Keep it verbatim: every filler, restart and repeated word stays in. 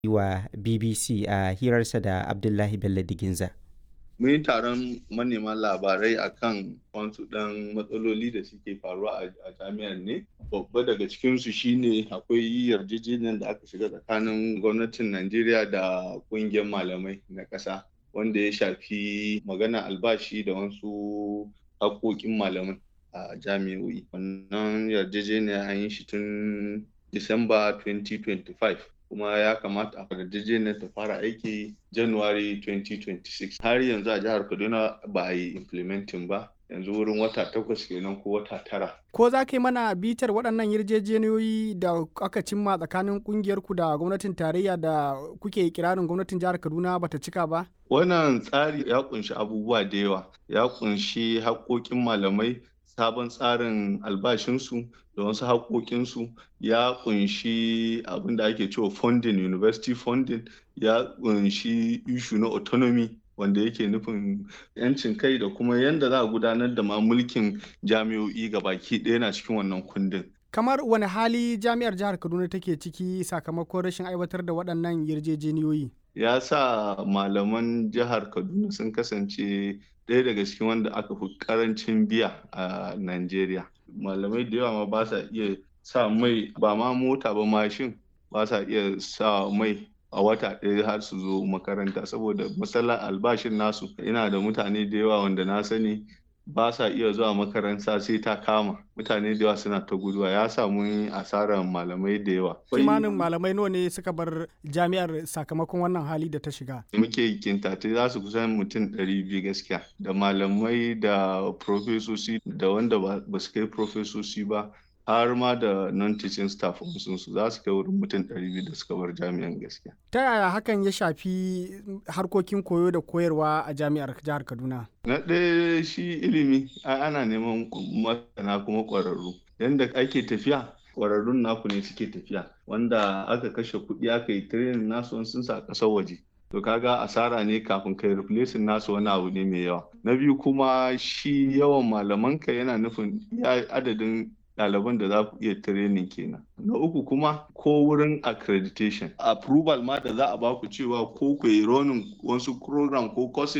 yi wa B B C a hirarsa da Abdullahi Bello Diginza. Mun yi taron manema labarai akan wasu ɗan matsaloli da suke faruwa a jami'ar ne. Babba daga cikinsu shine akwai yarjejeniyar da aka shiga tsakanin gwamnatin Najeriya da ƙungiyar malamai na ƙasa, wanda ya shafi magana albashi da wasu haƙoƙin malamai a jami'o'i. Wannan yarjejeniya an yi shi tun Disamba twenty twenty-five. kuma ya kamata a yarjejeniyar ta fara aiki January twenty twenty-six. Har yanzu a jihar Kaduna ba a yi implementing ba, yanzu wurin wata takwas kenan ko wata tara. Ko za ka yi mana bitar waɗannan yarjejeniyoyi da aka cimma tsakanin ƙungiyarku da gwamnatin tarayya da kuke kirarin gwamnatin jihar Kaduna bata cika ba? Wannan tsari ya ƙunshi abubuwa da yawa, ya ƙunshi haƙoƙin malamai, sabon tsarin albashinsu da wasu haƙoƙinsu, ya ƙunshi abin da ake cewa funding, university funding, ya ƙunshi issue na autonomy wanda yake nufin yancin kai da kuma yadda za a gudanar da ma mulkin jami'o'i gabaki ɗaya na cikin wannan kundin. Kamar wani hali jami'ar jihar Kaduna take ciki sakamakon rashin aiwatar da waɗannan yarjejeniyoyi? Ya sa malaman jihar Kaduna sun kasance ɗaya daga cikin wanda aka fi ƙarancin biya a Najeriya. Malamai da yawa ma ba sa iya sa mai, ba ma mota ba, mashin ba sa iya sa mai a wata ɗaya har su zo makaranta saboda matsalar albashin nasu. Ina da mutane da yawa wanda na sani ba sa iya zuwa makaranta sai ta kama. Mutane da yawa suna ta guduwa, ya samu asarar malamai da yawa. Kimanin malamai nawa ne suka bar jami'ar sakamakon wannan hali da ta shiga? Muke kintate za su kusan mutum ɗari biyu gaskiya, da malamai da profesoci da wanda ba su kai profesoci ba, har ma da non-teaching staff sun su za su kai wurin mutum ɗari biyu da suka bar jami'an gaskiya. Ta yaya hakan ya shafi harkokin koyo da koyarwa a jami'ar jihar Kaduna? Na ɗaya shi ilimi ana neman masana kuma ƙwararru. Yanda ake tafiya, ƙwararrun naku ne suke tafiya, wanda aka kashe kuɗi aka yi training nasu sun sa ƙasar waje. To kaga asara ne kafin kai replacing nasu wani abu ne mai yawa. Na biyu kuma shi yawan malamanka yana nufin adadin ɗaliban da za ku iya training kenan. Na uku kuma ko wurin accreditation, approval ma da za a baku cewa ko ku yi running wasu program ko courses